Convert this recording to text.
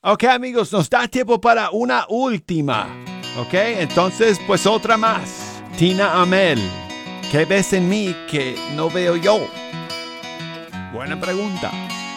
Ok, amigos, nos da tiempo para una última. Ok, entonces, pues otra más. Tina Amel, ¿qué ves en mí que no veo yo? Buena pregunta.